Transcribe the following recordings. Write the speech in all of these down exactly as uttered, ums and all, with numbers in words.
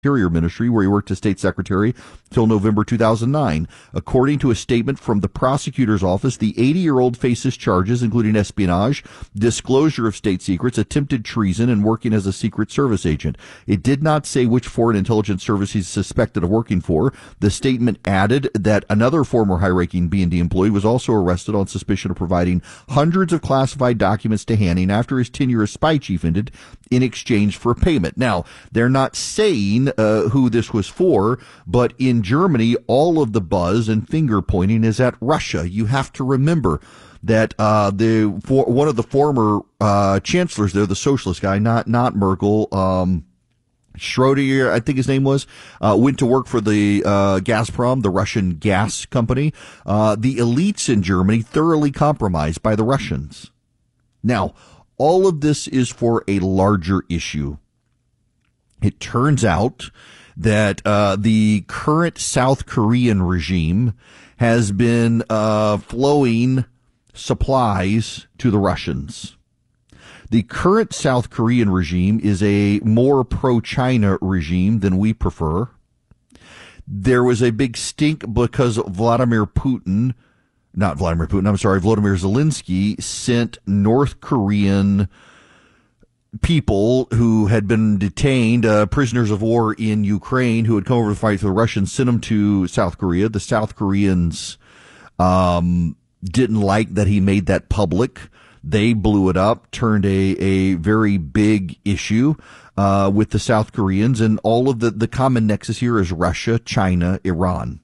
Interior Ministry, where he worked as state secretary till November two thousand nine. According to a statement from the prosecutor's office, the eighty-year-old faces charges including espionage, disclosure of state secrets, attempted treason, and working as a Secret Service agent. It did not say which foreign intelligence service he's suspected of working for. The statement added that another former high-ranking B and D employee was also arrested on suspicion of providing hundreds of classified documents to Hanning after his tenure as spy chief ended in exchange for payment. Now, they're not saying Uh, who this was for, but in Germany, all of the buzz and finger pointing is at Russia. You have to remember that uh, the for, one of the former uh, chancellors there, the socialist guy, not not Merkel, um, Schroeder, I think his name was, uh, went to work for the uh, Gazprom, the Russian gas company. Uh, the elites in Germany thoroughly compromised by the Russians. Now, all of this is for a larger issue. It turns out that uh, the current South Korean regime has been uh, flowing supplies to the Russians. The current South Korean regime is a more pro-China regime than we prefer. There was a big stink because Vladimir Putin, not Vladimir Putin, I'm sorry, Volodymyr Zelensky sent North Korean people who had been detained, uh, prisoners of war in Ukraine who had come over to fight for the Russians, sent them to South Korea. The South Koreans um, didn't like that he made that public. They blew it up, turned a, a very big issue uh, with the South Koreans, and all of the, the common nexus here is Russia, China, Iran.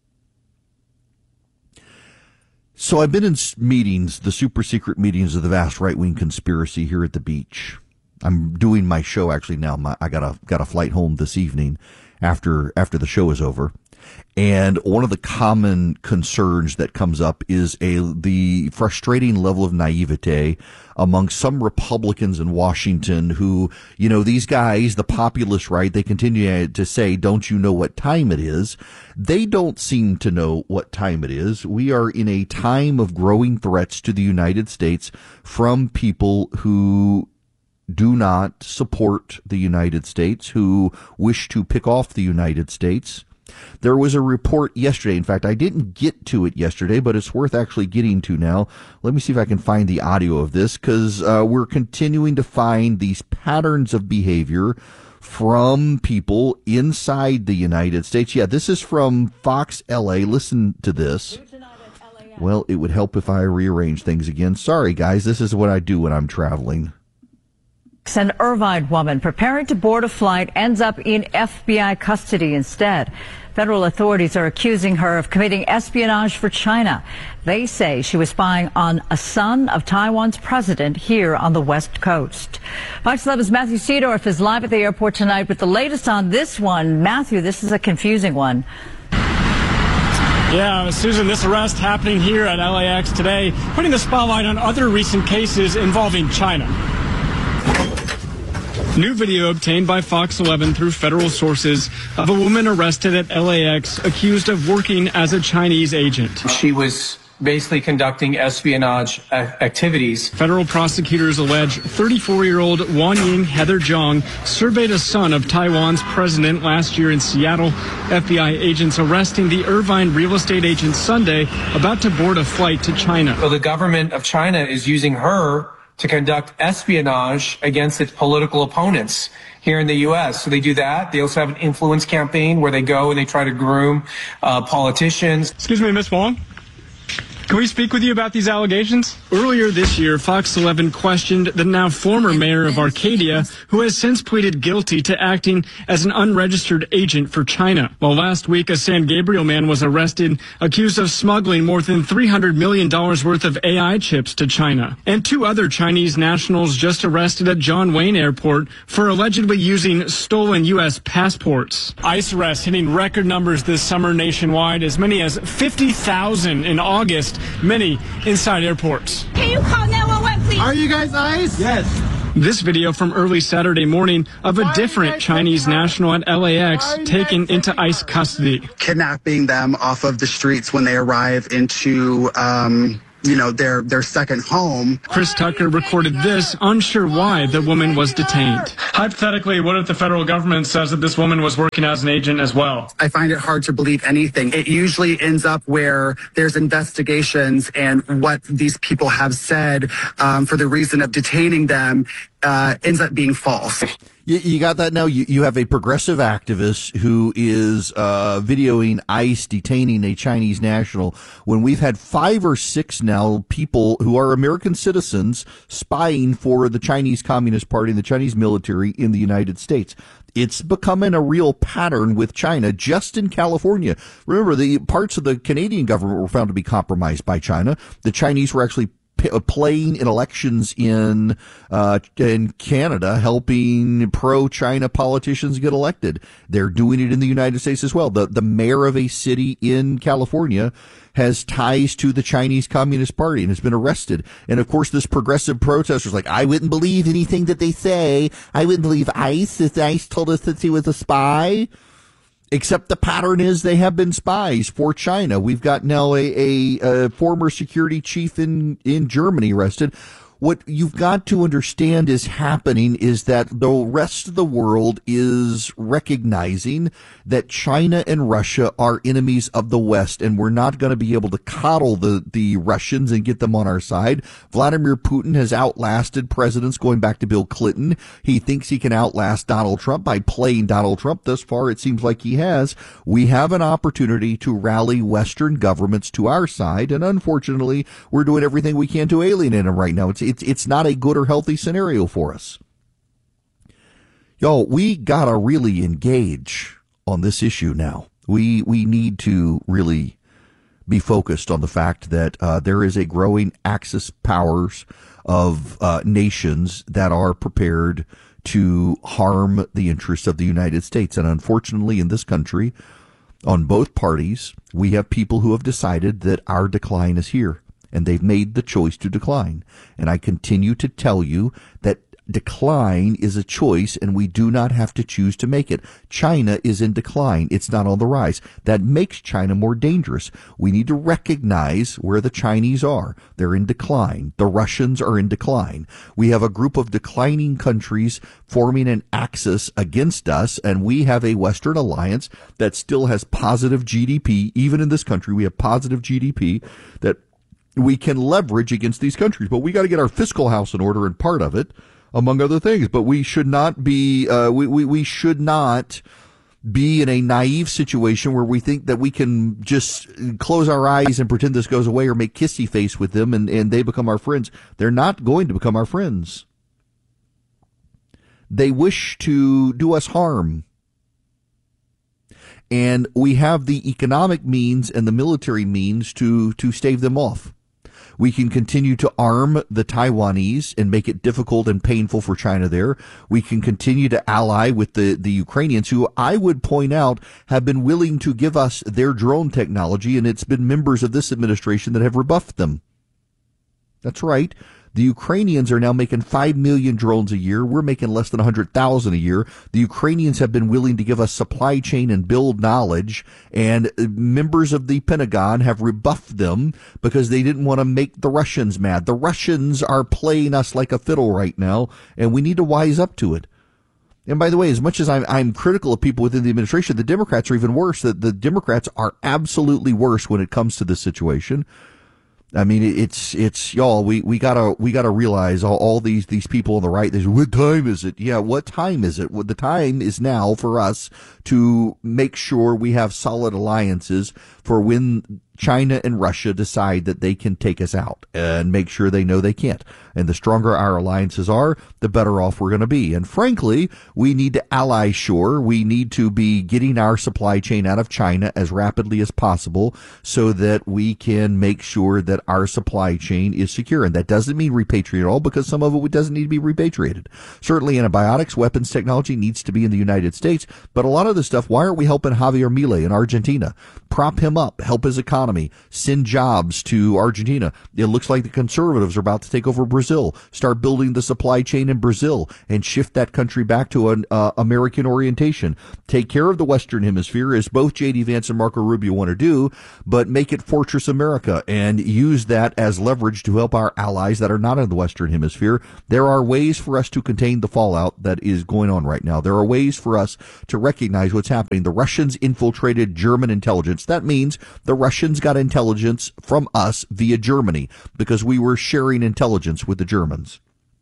So I've been in meetings, the super secret meetings of the vast right-wing conspiracy here at the beach. I'm doing my show actually now. My, I got a got a flight home this evening after after the show is over, and one of the common concerns that comes up is a the frustrating level of naivete among some Republicans in Washington who, you know, these guys, the populist right, they continue to say, "Don't you know what time it is?" They don't seem to know what time it is. We are in a time of growing threats to the United States from people who do not support the United States, who wish to pick off the United States. There was a report yesterday. In fact, I didn't get to it yesterday, but it's worth actually getting to now. Let me see if I can find the audio of this, because uh, we're continuing to find these patterns of behavior from people inside the United States. Yeah, this is from Fox L A. Listen to this. Well, it would help if I rearrange things again. Sorry, guys. This is what I do when I'm traveling. An Irvine woman preparing to board a flight ends up in F B I custody instead. Federal authorities are accusing her of committing espionage for China. They say she was spying on a son of Taiwan's president here on the West Coast. Fox eleven's Matthew Seedorf is live at the airport tonight with the latest on this one. Matthew, this is a confusing one. Yeah, Susan, this arrest happening here at L A X today, putting the spotlight on other recent cases involving China. New video obtained by Fox eleven through federal sources of a woman arrested at L A X accused of working as a Chinese agent. She was basically conducting espionage activities. Federal prosecutors allege thirty-four-year-old Wan Ying Heather Zhang surveyed a son of Taiwan's president last year in Seattle. F B I agents arresting the Irvine real estate agent Sunday, about to board a flight to China. Well, the government of China is using her to conduct espionage against its political opponents here in the U S. So they do that. They also have an influence campaign where they go and they try to groom uh, politicians. Excuse me, Miz Wong. Can we speak with you about these allegations? Earlier this year, Fox eleven questioned the now former mayor of Arcadia, who has since pleaded guilty to acting as an unregistered agent for China. While last week, a San Gabriel man was arrested, accused of smuggling more than three hundred million dollars worth of A I chips to China. And two other Chinese nationals just arrested at John Wayne Airport for allegedly using stolen U S passports. ICE arrests hitting record numbers this summer nationwide, as many as fifty thousand in August. Many inside airports. Can you call nine one one, please? Are you guys ICE? Yes. This video from early Saturday morning of a different Chinese national at L A X taken into ICE custody. Kidnapping them off of the streets when they arrive into um, you know, their their second home. Chris Tucker recorded this, unsure why the woman was detained. Hypothetically, what if the federal government says that this woman was working as an agent as well? I find it hard to believe anything. It usually ends up where there's investigations, and what these people have said um, for the reason of detaining them uh, ends up being false. You, you got that now? You, you have a progressive activist who is uh, videoing ICE detaining a Chinese national when we've had five or six now people who are American citizens spying for the Chinese Communist Party and the Chinese military in the United States. It's becoming a real pattern with China just in California. Remember, the parts of the Canadian government were found to be compromised by China. The Chinese were actually playing in elections in uh, in Canada, helping pro-China politicians get elected. They're doing it in the United States as well. The the mayor of a city in California has ties to the Chinese Communist Party and has been arrested. And of course, this progressive protester's like, I wouldn't believe anything that they say. I wouldn't believe ICE if ICE told us that he was a spy. Except the pattern is they have been spies for China. We've got now a, a, a former security chief in, in Germany arrested. What you've got to understand is happening is that the rest of the world is recognizing that China and Russia are enemies of the West, and we're not going to be able to coddle the, the Russians and get them on our side. Vladimir Putin has outlasted presidents going back to Bill Clinton. He thinks he can outlast Donald Trump by playing Donald Trump. Thus far, it seems like he has. We have an opportunity to rally Western governments to our side, and unfortunately, we're doing everything we can to alienate them right now. It's It's, it's not a good or healthy scenario for us. Y'all, we gotta really engage on this issue now. We we need to really be focused on the fact that uh, there is a growing axis powers of uh, nations that are prepared to harm the interests of the United States. And unfortunately, in this country, on both parties, we have people who have decided that our decline is here. And they've made the choice to decline. And I continue to tell you that decline is a choice, and we do not have to choose to make it. China is in decline. It's not on the rise. That makes China more dangerous. We need to recognize where the Chinese are. They're in decline. The Russians are in decline. We have a group of declining countries forming an axis against us, and we have a Western alliance that still has positive G D P. Even in this country, we have positive G D P that we can leverage against these countries. But we got to get our fiscal house in order, and part of it, among other things. But we should not be, uh, we, we, we should not be in a naive situation where we think that we can just close our eyes and pretend this goes away, or make kissy face with them and, and they become our friends. They're not going to become our friends. They wish to do us harm. And we have the economic means and the military means to, to stave them off. We can continue to arm the Taiwanese and make it difficult and painful for China there. We can continue to ally with the, the Ukrainians, who I would point out have been willing to give us their drone technology, and it's been members of this administration that have rebuffed them. That's right. The Ukrainians are now making five million drones a year. We're making less than one hundred thousand a year. The Ukrainians have been willing to give us supply chain and build knowledge, and members of the Pentagon have rebuffed them because they didn't want to make the Russians mad. The Russians are playing us like a fiddle right now, and we need to wise up to it. And by the way, as much as I'm, I'm critical of people within the administration, the Democrats are even worse. The, the Democrats are absolutely worse when it comes to this situation. I mean, it's, it's, y'all, we, we gotta, we gotta realize all, all these, these people on the right, they say, what time is it? Yeah, what time is it? Well, the time is now for us to make sure we have solid alliances for when China and Russia decide that they can take us out, and make sure they know they can't. And the stronger our alliances are, the better off we're going to be. And frankly, we need to ally sure. We need to be getting our supply chain out of China as rapidly as possible so that we can make sure that our supply chain is secure. And that doesn't mean repatriate all, because some of it doesn't need to be repatriated. Certainly antibiotics, weapons technology needs to be in the United States. But a lot of this stuff, why aren't we helping Javier Milei in Argentina? Prop him up, help his economy. economy, send jobs to Argentina. It looks like the conservatives are about to take over Brazil, start building the supply chain in Brazil, and shift that country back to an uh, American orientation. Take care of the Western Hemisphere, as both J D Vance and Marco Rubio want to do, but make it Fortress America and use that as leverage to help our allies that are not in the Western Hemisphere. There are ways for us to contain the fallout that is going on right now. There are ways for us to recognize what's happening. The Russians infiltrated German intelligence. That means the Russians got intelligence from us via Germany because we were sharing intelligence with the Germans.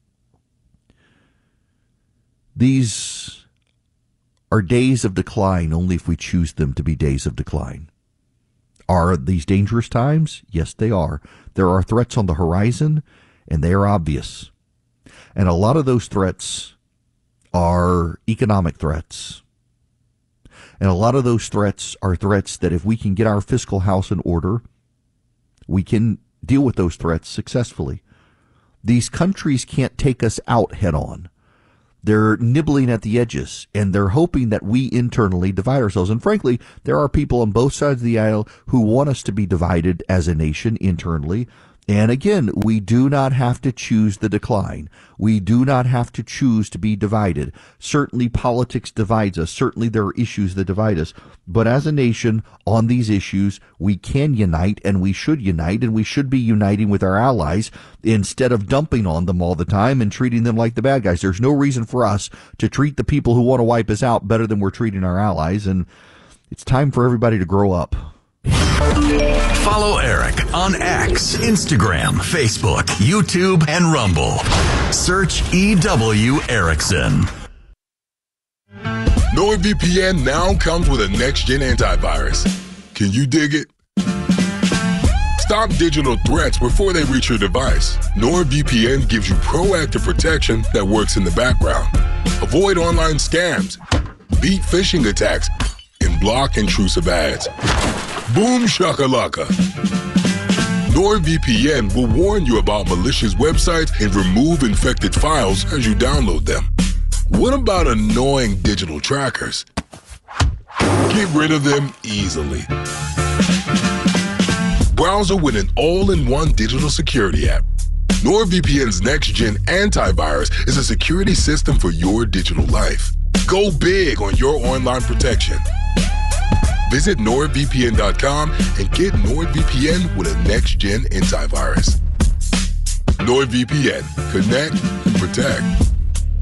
These are days of decline only if we choose them to be days of decline. Are these dangerous times? Yes, they are. There are threats on the horizon, and they are obvious. And a lot of those threats are economic threats. And a lot of those threats are threats that if we can get our fiscal house in order, we can deal with those threats successfully. These countries can't take us out head on. They're nibbling at the edges, and they're hoping that we internally divide ourselves. And frankly, there are people on both sides of the aisle who want us to be divided as a nation internally. And again, we do not have to choose the decline. We do not have to choose to be divided. Certainly politics divides us. Certainly there are issues that divide us. But as a nation on these issues, we can unite, and we should unite, and we should be uniting with our allies instead of dumping on them all the time and treating them like the bad guys. There's no reason for us to treat the people who want to wipe us out better than we're treating our allies. And it's time for everybody to grow up. Follow Eric on X, Instagram, Facebook, YouTube, and Rumble. Search E W Erickson. NordVPN now comes with a next-gen antivirus. Can you dig it? Stop digital threats before they reach your device. NordVPN gives you proactive protection that works in the background. Avoid online scams, beat phishing attacks, and block intrusive ads. Boom shakalaka. NordVPN will warn you about malicious websites and remove infected files as you download them. What about annoying digital trackers? Get rid of them easily. Browser with an all-in-one digital security app. NordVPN's next-gen antivirus is a security system for your digital life. Go big on your online protection. Visit Nord V P N dot com and get NordVPN with a next-gen antivirus. NordVPN. Connect and protect.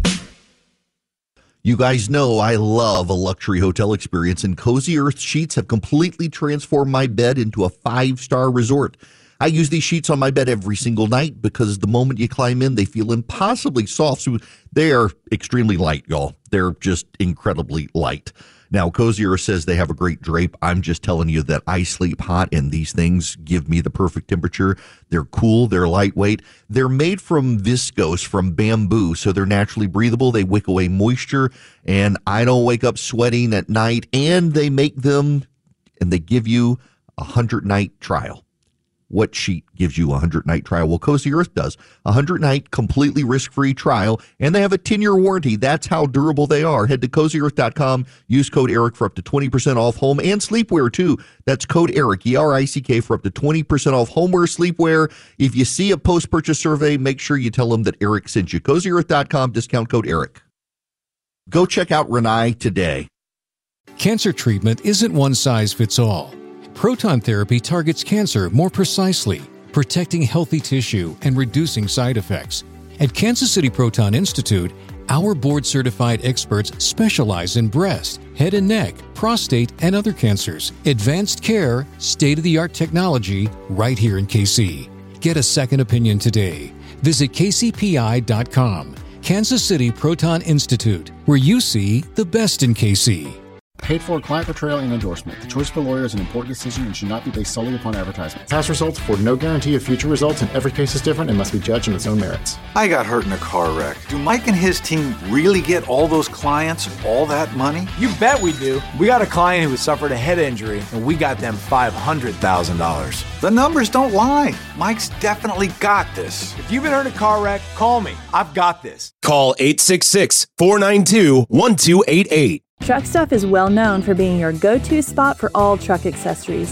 You guys know I love a luxury hotel experience, and Cozy Earth sheets have completely transformed my bed into a five-star resort. I use these sheets on my bed every single night because the moment you climb in, they feel impossibly soft. So they are extremely light, y'all. They're just incredibly light. Now, Cozy Earth says they have a great drape. I'm just telling you that I sleep hot, and these things give me the perfect temperature. They're cool. They're lightweight. They're made from viscose, from bamboo, so they're naturally breathable. They wick away moisture, and I don't wake up sweating at night. And they make them, and they give you a hundred-night trial. What sheet gives you a hundred-night trial? Well, Cozy Earth does. A hundred-night completely risk-free trial, and they have a ten-year warranty. That's how durable they are. Head to Cozy Earth dot com. Use code ERIC for up to twenty percent off home and sleepwear, too. That's code ERIC, E R I C K, for up to twenty percent off homeware, sleepwear. If you see a post-purchase survey, make sure you tell them that Eric sent you. Cozy Earth dot com, discount code ERIC. Go check out Renai today. Cancer treatment isn't one size fits all. Proton therapy targets cancer more precisely, protecting healthy tissue and reducing side effects. At Kansas City Proton Institute, our board-certified experts specialize in breast, head and neck, prostate, and other cancers. Advanced care, state-of-the-art technology, right here in K C. Get a second opinion today. Visit K C P I dot com. Kansas City Proton Institute, where you see the best in K C. Paid for client portrayal and endorsement. The choice of a lawyer is an important decision and should not be based solely upon advertisement. Past results afford no guarantee of future results, and every case is different and must be judged on its own merits. I got hurt in a car wreck. Do Mike and his team really get all those clients all that money? You bet we do. We got a client who suffered a head injury, and we got them five hundred thousand dollars. The numbers don't lie. Mike's definitely got this. If you've been hurt in a car wreck, call me. I've got this. Call eight six six, four nine two, one two eight eight. Truck Stuff is well known for being your go-to spot for all truck accessories.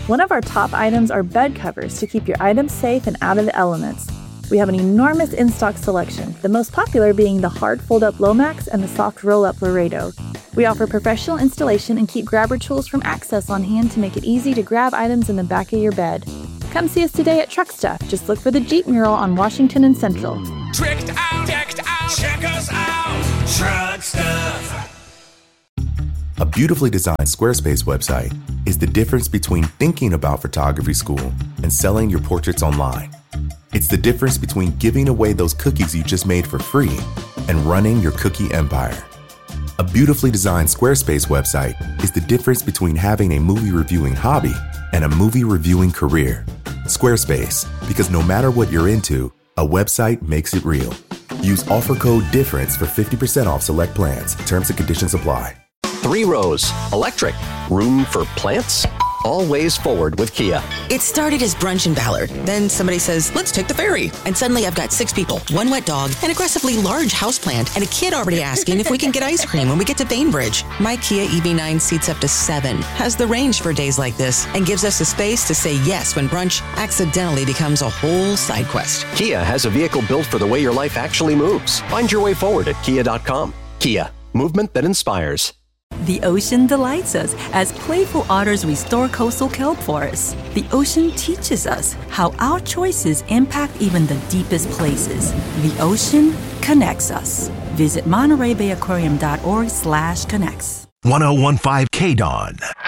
One of our top items are bed covers to keep your items safe and out of the elements. We have an enormous in-stock selection, the most popular being the hard fold-up Lomax and the soft roll-up Laredo. We offer professional installation and keep grabber tools from Access on hand to make it easy to grab items in the back of your bed. Come see us today at Truck Stuff. Just look for the Jeep mural on Washington and Central. Tricked out, decked out, check us out, Truck Stuff. A beautifully designed Squarespace website is the difference between thinking about photography school and selling your portraits online. It's the difference between giving away those cookies you just made for free and running your cookie empire. A beautifully designed Squarespace website is the difference between having a movie reviewing hobby and a movie reviewing career. Squarespace, because no matter what you're into, a website makes it real. Use offer code DIFFERENCE for fifty percent off select plans. Terms and conditions apply. Three rows, electric, room for plants, all ways forward with Kia. It started as brunch in Ballard. Then somebody says, let's take the ferry. And suddenly I've got six people, one wet dog, an aggressively large houseplant, and a kid already asking if we can get ice cream when we get to Bainbridge. My Kia E V nine seats up to seven, has the range for days like this, and gives us the space to say yes when brunch accidentally becomes a whole side quest. Kia has a vehicle built for the way your life actually moves. Find your way forward at kia dot com. Kia, movement that inspires. The ocean delights us as playful otters restore coastal kelp forests. The ocean teaches us how our choices impact even the deepest places. The ocean connects us. Visit Monterey Bay Aquarium dot org slash connects. ten fifteen K D O N.